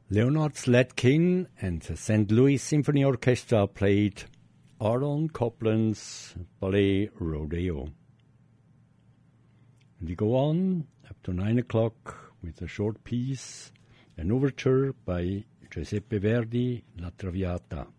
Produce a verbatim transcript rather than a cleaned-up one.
Leonard Slatkin and the Saint Louis Symphony Orchestra played Aaron Copland's ballet Rodeo. And we go on up to nine o'clock with a short piece, an overture by Giuseppe Verdi, La Traviata.